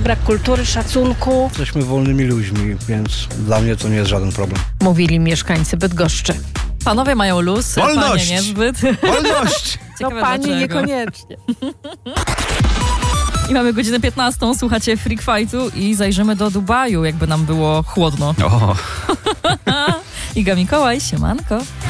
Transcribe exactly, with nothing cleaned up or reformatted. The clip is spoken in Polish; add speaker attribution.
Speaker 1: brak kultury, szacunku.
Speaker 2: Jesteśmy wolnymi ludźmi, więc dla mnie to nie jest żaden problem.
Speaker 3: Mówili mieszkańcy Bydgoszczy.
Speaker 4: Panowie mają luz,
Speaker 2: Wolność!
Speaker 4: panie niezbyt.
Speaker 2: Wolność!
Speaker 3: No
Speaker 4: Ciekawe
Speaker 3: pani
Speaker 4: dlaczego.
Speaker 3: niekoniecznie.
Speaker 4: I mamy godzinę piętnastą, słuchacie Freak Fightu i zajrzymy do Dubaju, jakby nam było chłodno.
Speaker 5: O.
Speaker 4: Iga Mikołaj, siemanko.